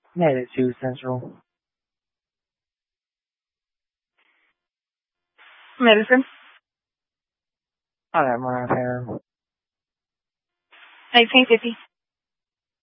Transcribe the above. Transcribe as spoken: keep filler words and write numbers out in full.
Made it to Central. Medicine. I got my hair. eighteen fifty.